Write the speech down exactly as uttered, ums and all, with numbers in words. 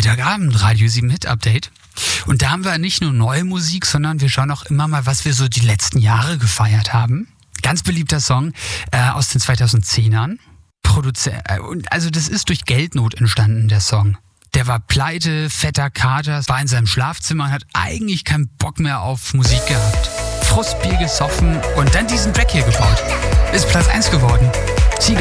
Freitagabend, Radio sieben Hit Update. Und da haben wir nicht nur neue Musik, sondern wir schauen auch immer mal, was wir so die letzten Jahre gefeiert haben. Ganz beliebter Song äh, aus den zweitausendzehnern. Produzer- äh, also das ist durch Geldnot entstanden, der Song. Der war pleite, fetter Kater, war in seinem Schlafzimmer und hat eigentlich keinen Bock mehr auf Musik gehabt. Frustbier gesoffen und dann diesen Track hier gebaut. Ist Platz eins geworden.